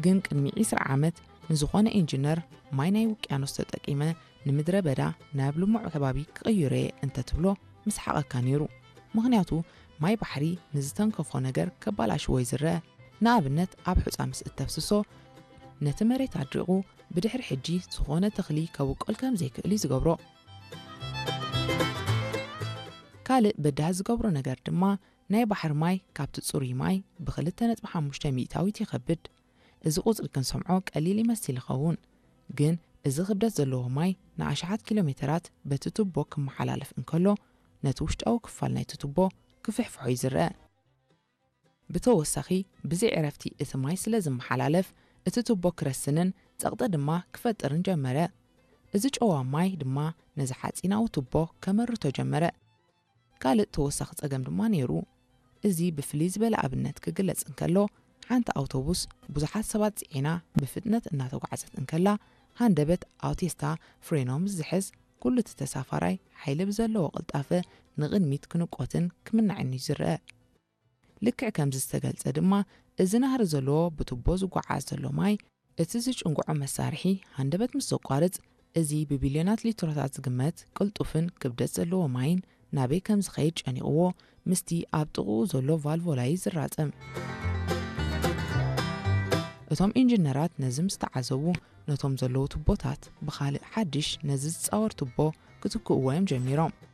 ግን ቅድሚ 20 ዓመት ንዝኾነ ኢንጂነር ማይ ናይ ውቅያኖስ ተጠቂመ ንምድረ በዳ ናብ ልሙዕ ከባቢ ክቕይሮ እንተትብሎ ምስ ሓቐካ ነይሩ። ምኽንያቱ ማይ ባሕሪ ንዝተንከፎ ነገር ከባላሽዎ ይዝረአ። ንኣብነት ኣብ ሑፃ ምስ እተፍስሶ ነቲ መሬት ኣድሪቑ ብድሕሪ ሕጂ ዝኾነ ተኽሊ ከብቆል ከም ዘይክእል ዝገብሮ። ካልእ በዳህ ዝገብሮ ነገር ድማ ናይ ባሕር ማይ ካብቲ ጽሩይ ማይ ብ2.5 ሚእታዊት ይኸብድ። እዚ ቁፅሪ ክንሰምዖ ቀሊል ይመስል ይኸውን፣ ግን እዚ ክብደት ዘለዎ ማይ ንኣሽሓት ኪሎሜትራት በቲ ቱቦ ክመሓላለፍ እንከሎ ነቲ ውሽጣዊ ክፋል ናይቲ ቱቦ ክፍሕፍሖ ይዝረአ። ብተወሳኺ ብዘይ ዕረፍቲ እቲ ማይ ስለ ዝመሓላለፍ እቲ ቱቦ ክረስንን ጸቕጢ ድማ ክፈጥርን ጀመረ። እዚ ጨዋ ማይ ድማ ነዚ ሓጺናዊ ቱቦ ከመርቶ ጀመረ። ካልእ ተወሳኺ ጸገም ድማ ነይሩ። እዚ ብፍልይ ዝበለ ኣብነት ክግለጽ እንከሎ ሓንቲ ኣውቶቡስ ብዙሓት ሰባት ጽዒና ብፍጥነት እናተጓዓዘት እንከላ ሃንደበት ኣውቶስታ ፍሬኖም ዝሕዝ ኩሉ እቲ ተሳፋራይ ሓይሊ ብዘለዎ ቅልጣፈ ንቕድሚት ክንቆትን ክምናዕን ይዝረአ። ልክዕ ከምዚ ዝተገልጸ ድማ እዚ ናህሪ ዘለዎ ብቱቦ ዝጓዓዝ ዘሎ ማይ እቲ ዝጭንጉዖ መሳርሒ ሃንደበት ምስ ዘቋርጽ እዚ ብቢልዮናት ሊትሮታት ዝግመት ቅልጡፍን ክብደት ዘለዎ ማይን ናበይ ከም ዝኸይድ ጨኒቕዎ ምስቲ ኣብ ጥቕኡ ዘሎ ቫልቮላይ ዝራፀም። እቶም ኢንጂነራት ነዚ ምስ ተዓዘቡ ነቶም ዘለዉ ቱቦታት ብኻልእ ሓድሽ ነዚ ዝፃወር ቱቦ ክትክእዎም ጀሚሮም።